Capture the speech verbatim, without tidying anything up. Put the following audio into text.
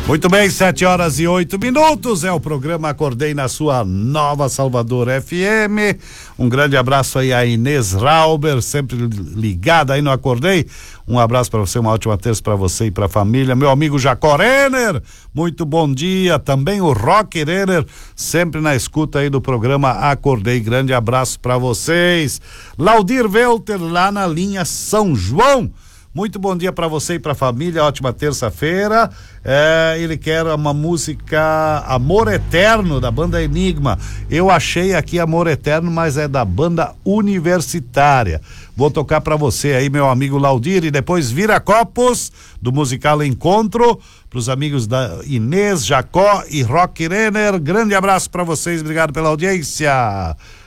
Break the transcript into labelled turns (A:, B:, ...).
A: Muito bem, sete horas e oito minutos, é o programa Acordei na sua Nova Salvador F M. Um grande abraço aí a Inês Rauber, sempre ligada aí no Acordei. Um abraço para você, uma ótima terça para você e para a família. Meu amigo Jacó Renner, muito bom dia. Também o Rock Renner, sempre na escuta aí do programa Acordei. Grande abraço para vocês. Laudir Welter, lá na linha São João. Muito bom dia para você e para a família, ótima terça-feira. É, ele quer uma música Amor Eterno, da banda Enigma. Eu achei aqui Amor Eterno, mas é da banda Universitária. Vou tocar para você aí, meu amigo Laudir, e depois Vira Copos, do musical Encontro, para os amigos da Inês, Jacó e Rock Renner. Grande abraço para vocês, obrigado pela audiência.